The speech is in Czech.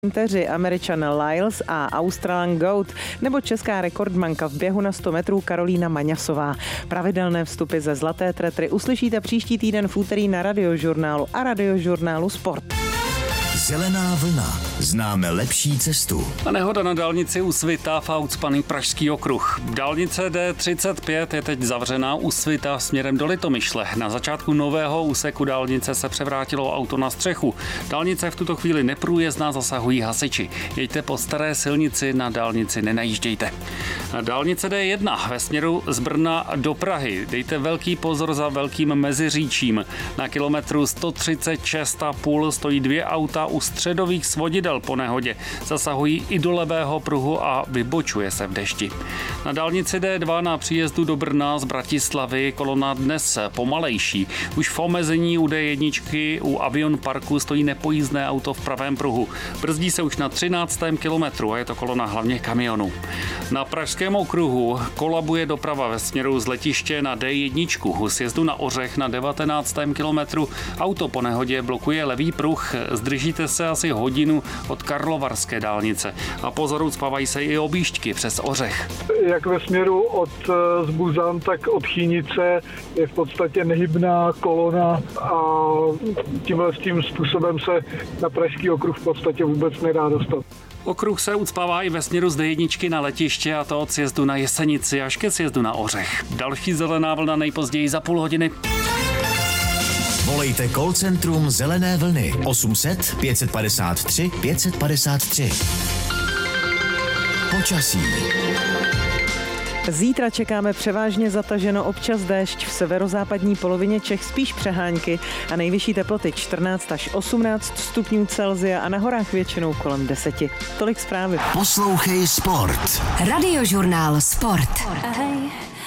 Sprinteři Američan Lyles a Australan Goat nebo česká rekordmanka v běhu na 100 metrů Karolína Maňasová. Pravidelné vstupy ze Zlaté tretry uslyšíte příští týden v úterý na Radiožurnálu a Radiožurnálu Sport. Zelená vlna. Známe lepší cestu. A nehoda na dálnici u Svita v ucpaný Pražský okruh. Dálnice D35 je teď zavřená u Svita směrem do Litomyšle. Na začátku nového úseku dálnice se převrátilo auto na střechu. Dálnice v tuto chvíli neprůjezdná, zasahují hasiči. Jeďte po staré silnici, na dálnici nenajíždějte. Dálnice D1 ve směru z Brna do Prahy. Dejte velký pozor za Velkým Meziříčím. Na kilometru 136,5 stojí 2 auta u středových svodidel po nehodě. Zasahují i do levého pruhu a vybočuje se v dešti. Na dálnici D2 na příjezdu do Brna z Bratislavy kolona dnes pomalejší. Už v omezení u D1 u Avion Parku stojí nepojízdné auto v pravém pruhu. Brzdí se už na 13. kilometru a je to kolona hlavně kamionů. Na Pražském okruhu kolabuje doprava ve směru z letiště na D1. U sjezdu na Ořech na 19. kilometru auto po nehodě blokuje levý pruh. Zdržíte se asi hodinu od Karlovarské dálnice. A pozor, ucpávají se i objížďky přes Ořech. Jak ve směru od Zbuzan, tak od Chynice je v podstatě nehybná kolona a tím způsobem se na Pražský okruh v podstatě vůbec nedá dostat. Okruh se ucpává i ve směru z D1 na letiště, a to od sjezdu na Jesenici až ke sjezdu na Ořech. Další zelená vlna nejpozději za půl hodiny. Volejte call centrum Zelené vlny 800 553 553. Počasí. Zítra čekáme převážně zataženo, občas déšť, v severozápadní polovině Čech spíš přehánky a nejvyšší teploty 14 až 18 stupňů Celsia a na horách většinou kolem 10. Tolik zprávy. Poslouchej Sport. Radiožurnál Sport.